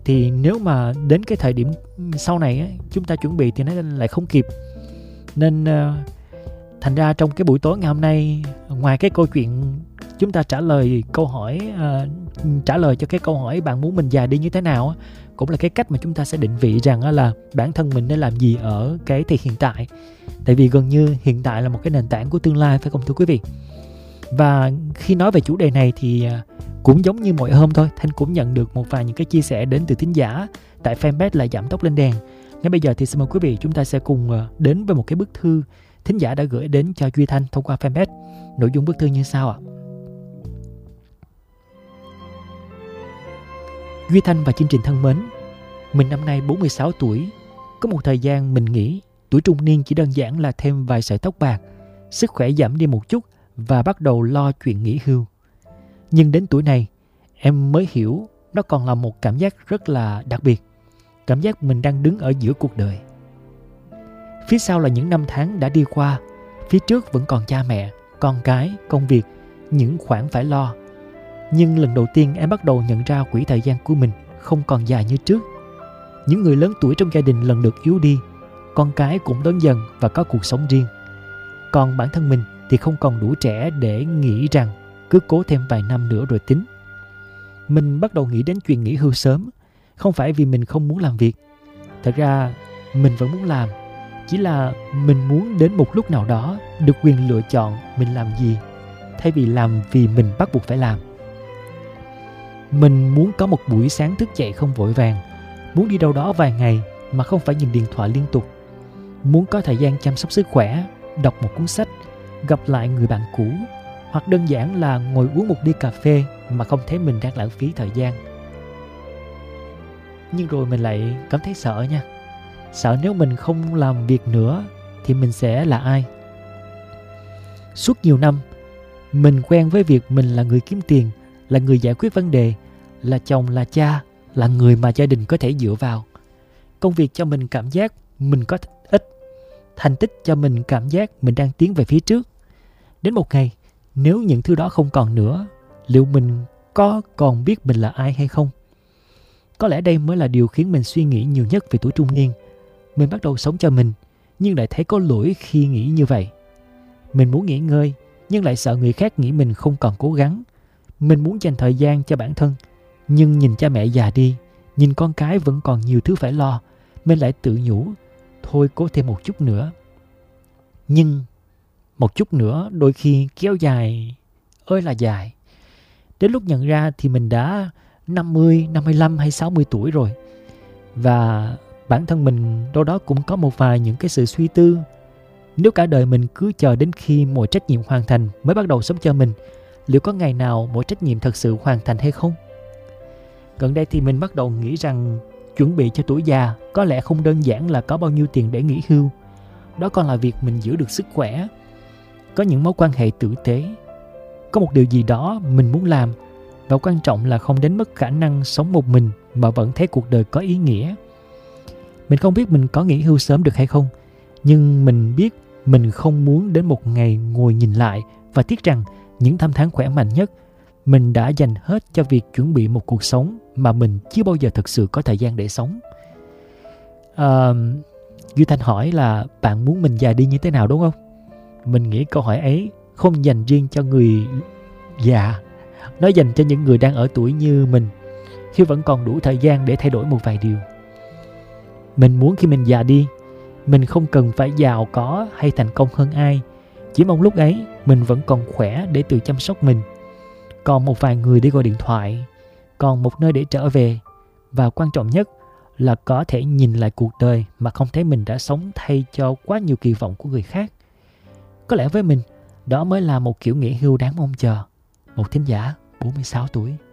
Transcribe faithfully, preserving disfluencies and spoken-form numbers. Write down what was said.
thì nếu mà đến cái thời điểm sau này á, chúng ta chuẩn bị thì nó lại không kịp. Nên uh, thành ra trong cái buổi tối ngày hôm nay, ngoài cái câu chuyện chúng ta trả lời câu hỏi uh, trả lời cho cái câu hỏi bạn muốn mình già đi như thế nào á, cũng là cái cách mà chúng ta sẽ định vị rằng là bản thân mình nên làm gì ở cái thời hiện tại. Tại vì gần như hiện tại là một cái nền tảng của tương lai, phải không thưa quý vị? Và khi nói về chủ đề này thì cũng giống như mọi hôm thôi, Thanh cũng nhận được một vài những cái chia sẻ đến từ thính giả tại fanpage là Giảm Tốc Lên Đèn. Ngay bây giờ thì xin mời quý vị chúng ta sẽ cùng đến với một cái bức thư thính giả đã gửi đến cho Duy Thanh thông qua fanpage. Nội dung bức thư như sau ạ. Duy Thanh và chương trình thân mến, mình năm nay bốn mươi sáu tuổi. Có một thời gian mình nghĩ tuổi trung niên chỉ đơn giản là thêm vài sợi tóc bạc, sức khỏe giảm đi một chút và bắt đầu lo chuyện nghỉ hưu. Nhưng đến tuổi này, em mới hiểu nó còn là một cảm giác rất là đặc biệt. Cảm giác mình đang đứng ở giữa cuộc đời. Phía sau là những năm tháng đã đi qua, phía trước vẫn còn cha mẹ, con cái, công việc, những khoản phải lo. Nhưng lần đầu tiên em bắt đầu nhận ra quỹ thời gian của mình không còn dài như trước. Những người lớn tuổi trong gia đình lần lượt yếu đi, con cái cũng lớn dần và có cuộc sống riêng. Còn bản thân mình thì không còn đủ trẻ để nghĩ rằng cứ cố thêm vài năm nữa rồi tính. Mình bắt đầu nghĩ đến chuyện nghỉ hưu sớm, không phải vì mình không muốn làm việc. Thật ra mình vẫn muốn làm, chỉ là mình muốn đến một lúc nào đó được quyền lựa chọn mình làm gì, thay vì làm vì mình bắt buộc phải làm. Mình muốn có một buổi sáng thức dậy không vội vàng, muốn đi đâu đó vài ngày mà không phải nhìn điện thoại liên tục, muốn có thời gian chăm sóc sức khỏe, đọc một cuốn sách, gặp lại người bạn cũ, hoặc đơn giản là ngồi uống một ly cà phê mà không thấy mình đang lãng phí thời gian. Nhưng rồi mình lại cảm thấy sợ nha. Sợ nếu mình không làm việc nữa thì mình sẽ là ai? Suốt nhiều năm, mình quen với việc mình là người kiếm tiền, là người giải quyết vấn đề, là chồng, là cha, là người mà gia đình có thể dựa vào. Công việc cho mình cảm giác mình có ích, thành tích cho mình cảm giác mình đang tiến về phía trước. Đến một ngày, nếu những thứ đó không còn nữa, liệu mình có còn biết mình là ai hay không? Có lẽ đây mới là điều khiến mình suy nghĩ nhiều nhất về tuổi trung niên. Mình bắt đầu sống cho mình, nhưng lại thấy có lỗi khi nghĩ như vậy. Mình muốn nghỉ ngơi, nhưng lại sợ người khác nghĩ mình không còn cố gắng. Mình muốn dành thời gian cho bản thân, nhưng nhìn cha mẹ già đi, nhìn con cái vẫn còn nhiều thứ phải lo, mình lại tự nhủ, thôi cố thêm một chút nữa. Nhưng một chút nữa đôi khi kéo dài ơi là dài. Đến lúc nhận ra thì mình đã năm mươi, năm mươi lăm hay sáu mươi tuổi rồi. Và bản thân mình đâu đó cũng có một vài những cái sự suy tư. Nếu cả đời mình cứ chờ đến khi mọi trách nhiệm hoàn thành mới bắt đầu sống cho mình, liệu có ngày nào mọi trách nhiệm thật sự hoàn thành hay không? Gần đây thì mình bắt đầu nghĩ rằng chuẩn bị cho tuổi già có lẽ không đơn giản là có bao nhiêu tiền để nghỉ hưu. Đó còn là việc mình giữ được sức khỏe, có những mối quan hệ tử tế, có một điều gì đó mình muốn làm, và quan trọng là không đến mất khả năng sống một mình mà vẫn thấy cuộc đời có ý nghĩa. Mình không biết mình có nghỉ hưu sớm được hay không, nhưng mình biết mình không muốn đến một ngày ngồi nhìn lại và tiếc rằng những năm tháng khỏe mạnh nhất mình đã dành hết cho việc chuẩn bị một cuộc sống mà mình chưa bao giờ thực sự có thời gian để sống. À, Duy Thanh hỏi là bạn muốn mình già đi như thế nào đúng không? Mình nghĩ câu hỏi ấy không dành riêng cho người già, nó dành cho những người đang ở tuổi như mình, khi vẫn còn đủ thời gian để thay đổi một vài điều. Mình muốn khi mình già đi, mình không cần phải giàu có hay thành công hơn ai, chỉ mong lúc ấy mình vẫn còn khỏe để tự chăm sóc mình, còn một vài người để gọi điện thoại, còn một nơi để trở về, và quan trọng nhất là có thể nhìn lại cuộc đời mà không thấy mình đã sống thay cho quá nhiều kỳ vọng của người khác. Có lẽ với mình, đó mới là một kiểu nghỉ hưu đáng mong chờ. Một thính giả bốn mươi sáu tuổi.